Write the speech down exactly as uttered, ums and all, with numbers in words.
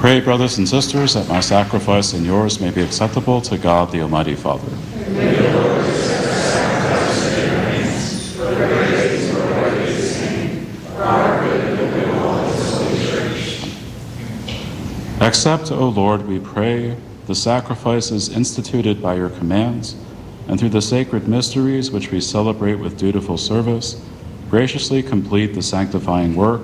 Pray, brothers and sisters, that my sacrifice and yours may be acceptable to God, the Almighty Father. May the Lord accept the sacrifice of your hands, for the praise and glory of his name, for our good and the good of all his holy church. Accept, O Lord, we pray, the sacrifices instituted by your commands, and through the sacred mysteries which we celebrate with dutiful service, graciously complete the sanctifying work